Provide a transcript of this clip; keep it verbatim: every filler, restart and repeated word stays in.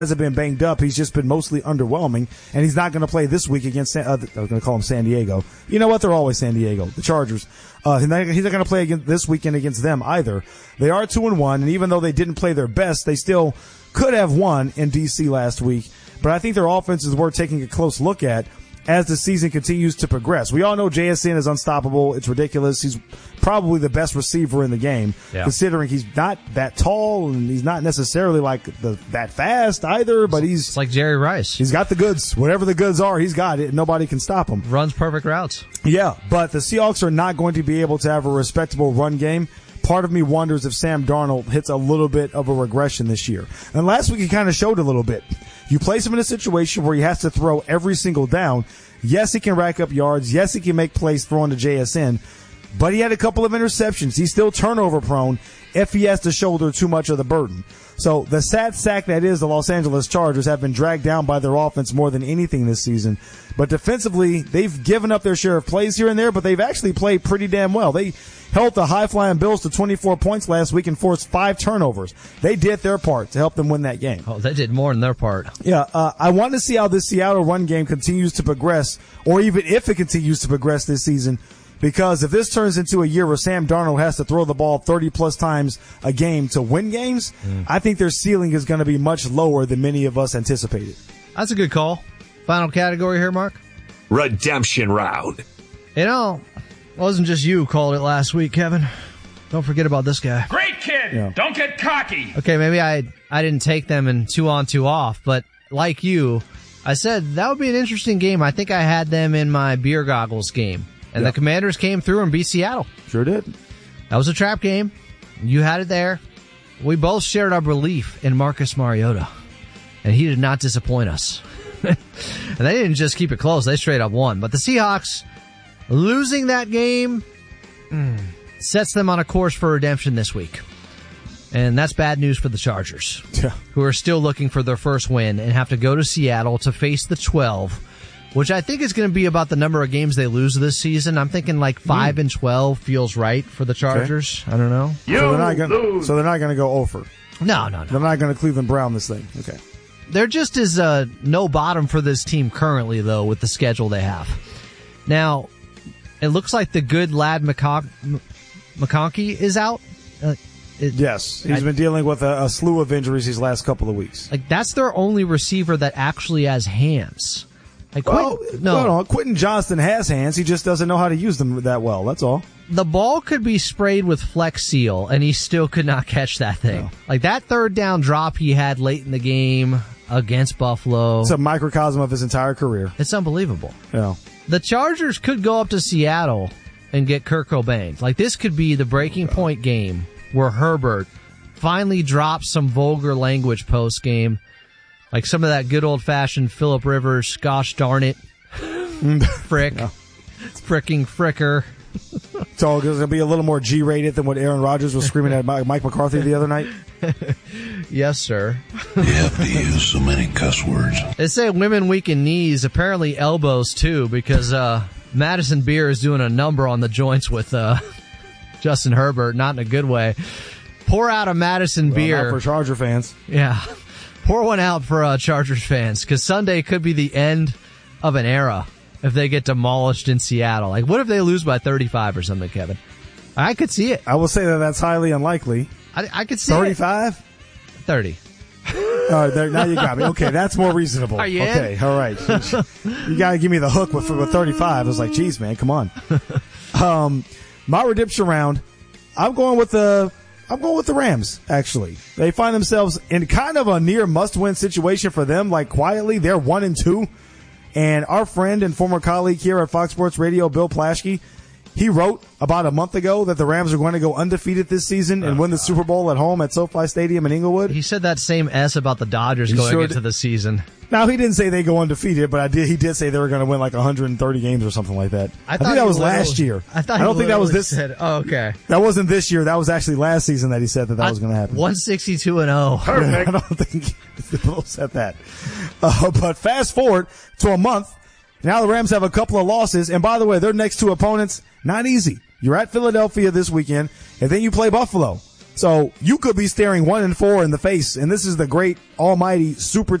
hasn't been banged up. He's just been mostly underwhelming, and he's not going to play this week against San, uh, I was going to call him San Diego. You know what? They're always San Diego, the Chargers. Uh, he's not, he's not going to play against, this weekend against them either. They are two and one, and even though they didn't play their best, they still could have won in D C last week. But I think their offense is worth taking a close look at as the season continues to progress. We all know J S N is unstoppable. It's ridiculous. He's probably the best receiver in the game, yeah. considering he's not that tall and he's not necessarily like the, that fast either, but he's... It's like Jerry Rice. He's got the goods. Whatever the goods are, he's got it. Nobody can stop him. Runs perfect routes. Yeah, but the Seahawks are not going to be able to have a respectable run game. Part of me wonders if Sam Darnold hits a little bit of a regression this year. And last week he kind of showed a little bit. You place him in a situation where he has to throw every single down. Yes, he can rack up yards. Yes, he can make plays throwing to J S N. But he had a couple of interceptions. He's still turnover prone if he has to shoulder too much of the burden. So the sad sack that is the Los Angeles Chargers have been dragged down by their offense more than anything this season. But defensively, they've given up their share of plays here and there, but they've actually played pretty damn well. They held the high-flying Bills to twenty-four points last week and forced five turnovers. They did their part to help them win that game. Oh, they did more than their part. Yeah, uh, I want to see how this Seattle run game continues to progress, or even if it continues to progress this season, because if this turns into a year where Sam Darnold has to throw the ball thirty-plus times a game to win games, mm. I think their ceiling is going to be much lower than many of us anticipated. That's a good call. Final category here, Mark? Redemption round. You know, it wasn't just you who called it last week, Kevin. Don't forget about this guy. Great kid. Yeah. Don't get cocky. Okay, maybe I I didn't take them in two on, two off, but like you, I said that would be an interesting game. I think I had them in my beer goggles game. And yep. the Commanders came through and beat Seattle. Sure did. That was a trap game. You had it there. We both shared our belief in Marcus Mariota. And he did not disappoint us. And they didn't just keep it close. They straight up won. But the Seahawks, losing that game, mm, sets them on a course for redemption this week. And that's bad news for the Chargers, yeah. who are still looking for their first win and have to go to Seattle to face the twelve, which I think is going to be about the number of games they lose this season. I'm thinking like five mm. and twelve feels right for the Chargers. Okay. I don't know. You so they're not gonna, so they're not going to go over. No, no, no. They're not going to Cleveland Brown this thing. Okay. There just is uh, no bottom for this team currently, though, with the schedule they have. Now, it looks like the good lad McCon- McConkey is out. Uh, it, yes, he's I, been dealing with a, a slew of injuries these last couple of weeks. Like that's their only receiver that actually has hands. Like, well, Quentin, no. no, no, Quentin Johnston has hands. He just doesn't know how to use them that well. That's all. The ball could be sprayed with Flex Seal, and he still could not catch that thing. No. Like that third down drop he had late in the game against Buffalo. It's a microcosm of his entire career. It's unbelievable. Yeah. The Chargers could go up to Seattle and get Kurt Cobain. Like this could be the breaking point game where Herbert finally drops some vulgar language post game. Like some of that good old-fashioned Phillip Rivers, gosh darn it, frick, no. fricking fricker. So it's going to be a little more G-rated than what Aaron Rodgers was screaming at Mike McCarthy the other night? Yes, sir. You have to use so many cuss words. They say women weaken knees, apparently elbows too, because uh, Madison Beer is doing a number on the joints with uh, Justin Herbert, not in a good way. Pour out a Madison well, Beer. Not for Charger fans. Yeah. Pour one out for uh, Chargers fans, because Sunday could be the end of an era if they get demolished in Seattle. Like, what if they lose by thirty-five or something, Kevin? I could see it. I will say that that's highly unlikely. I, I could see thirty-five? It. thirty. All right, there, now you got me. Okay, that's more reasonable. Are you okay, in? all right. You got to give me the hook with, with thirty-five. I was like, geez, man, come on. Um, my redemption round, I'm going with the... I'm going with the Rams, actually. They find themselves in kind of a near must-win situation for them, like quietly. They're one and two. And our friend and former colleague here at Fox Sports Radio, Bill Plaschke, he wrote about a month ago that the Rams are going to go undefeated this season and oh, win the God. Super Bowl at home at SoFi Stadium in Inglewood. He said that same S about the Dodgers he going sure into did. the season. Now, he didn't say they go undefeated, but I did. He did say they were going to win like one hundred thirty games or something like that. I, I think that was last year. I, thought I don't think that was this. Said, oh, okay. That wasn't this year. That was actually last season that he said that that I, was going to happen. one sixty-two and oh. Perfect. I don't think Bill said that. Uh, but fast forward to a month. Now the Rams have a couple of losses. And by the way, their next two opponents, not easy. You're at Philadelphia this weekend, and then you play Buffalo. So you could be staring one and four in the face, and this is the great almighty super